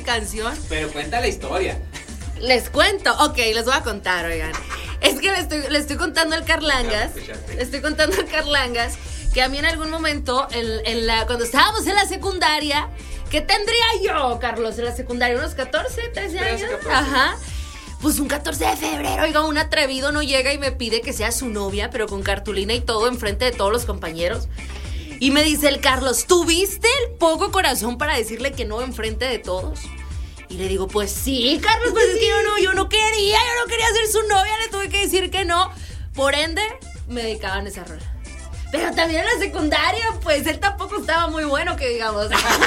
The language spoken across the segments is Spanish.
canción. Pero cuenta la historia. Les cuento, ok, les voy a contar, oigan. Es que le estoy contando al Carlangas. Le estoy contando al Carlangas que a mí en algún momento, cuando estábamos en la secundaria, ¿qué tendría yo, Carlos, en la secundaria? ¿Unos 14, 13 años? 14. Ajá. Pues un 14 de febrero, oiga, un atrevido no llega y me pide que sea su novia, pero con cartulina y todo, enfrente de todos los compañeros. Y me dice el Carlos, ¿tuviste el poco corazón para decirle que no enfrente de todos? Y le digo, pues sí, Carlos, pues es que yo no quería ser su novia, le tuve que decir que no. Por ende, me dedicaban esa rola. Pero también en la secundaria, pues él tampoco estaba muy bueno, que digamos.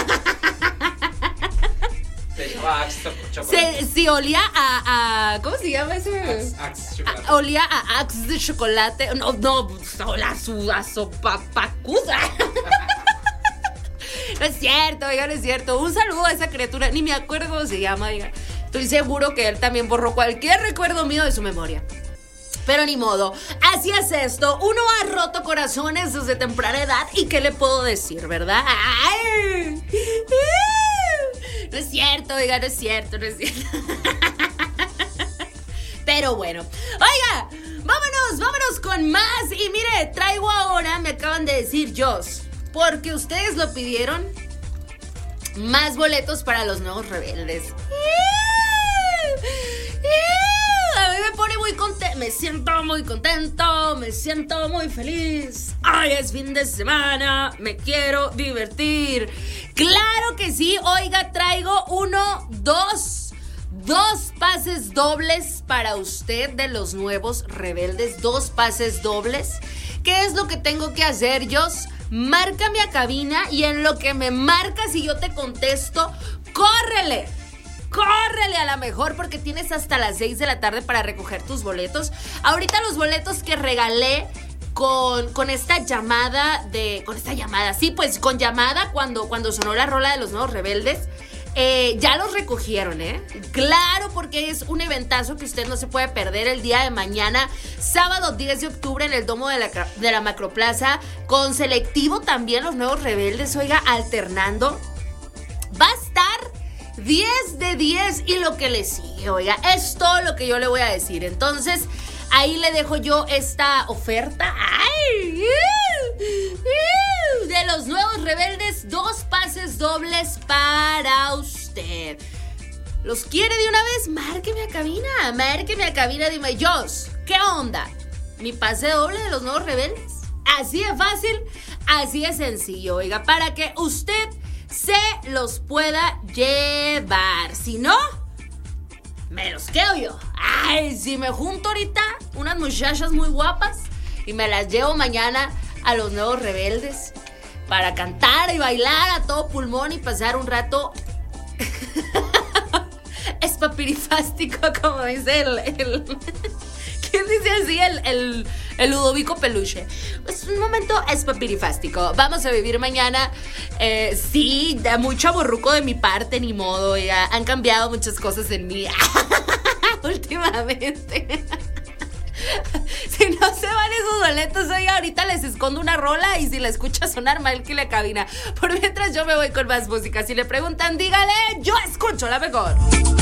Se echaba Axe chocolate. Sí, olía a ¿cómo se llama ese? Axe chocolate. Olía a Axe de chocolate. No, olía a sopapacusa. No es cierto, oiga, no es cierto. Un saludo a esa criatura, ni me acuerdo cómo se llama, oiga. Estoy seguro que él también borró cualquier recuerdo mío de su memoria. Pero ni modo, así es esto. Uno ha roto corazones desde temprana edad. ¿Y qué le puedo decir, verdad? ¡Ay! No es cierto, oiga, no es cierto. Pero bueno, oiga, vámonos con más. Y mire, traigo ahora, me acaban de decir Jos, porque ustedes lo pidieron, más boletos para los nuevos rebeldes. A mí me pone muy contento, me siento muy contento, me siento muy feliz. Ay, es fin de semana, me quiero divertir. Claro que sí, oiga, traigo dos pases dobles para usted de los nuevos rebeldes, 2 pases dobles. ¿Qué es lo que tengo que hacer, Jos? Márcame a cabina y en lo que me marcas y yo te contesto, ¡córrele a la mejor! Porque tienes hasta las 6 de la tarde para recoger tus boletos. Ahorita los boletos que regalé con esta llamada con llamada cuando sonó la rola de los nuevos rebeldes, ya los recogieron, Claro, porque es un eventazo que usted no se puede perder el día de mañana, sábado 10 de octubre en el Domo de la Macroplaza, con selectivo también los nuevos rebeldes, oiga, alternando. Va a estar 10 de 10 y lo que le sigue, oiga, es todo lo que yo le voy a decir. Entonces, ahí le dejo yo esta oferta. ¡Ay! De los nuevos rebeldes, 2 pases dobles para usted. ¿Los quiere de una vez? Márqueme a cabina, dime, Jos, ¿qué onda? ¿Mi pase doble de los nuevos rebeldes? Así de fácil, así de sencillo, oiga, para que usted se los pueda llevar. Si no, me los quedo yo. Ay, si me junto ahorita unas muchachas muy guapas y me las llevo mañana a los nuevos rebeldes para cantar y bailar a todo pulmón y pasar un rato espapirifástico, como dice ¿quién dice así? El Ludovico Peluche. Pues un momento espapirifástico. Vamos a vivir mañana. Sí, da mucho aborruco de mi parte, ni modo. Ya han cambiado muchas cosas en mí últimamente. Si no se van esos boletos, oiga, ahorita les escondo una rola y si la escucha sonar mal, que la cabina. Por mientras yo me voy con más música. Si le preguntan, dígale, yo escucho la mejor.